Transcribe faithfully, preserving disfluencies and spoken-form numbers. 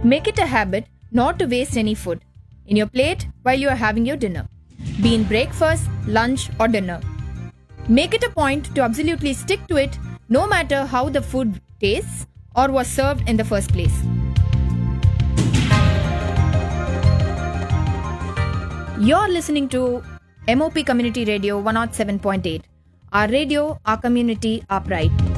Make it a habit not to waste any food in your plate while you are having your dinner, be it breakfast, lunch, or dinner. Make it a point to absolutely stick to it no matter how the food tastes or was served in the first place. You're listening to M O P Community Radio one oh seven point eight. Our radio, our community, our pride.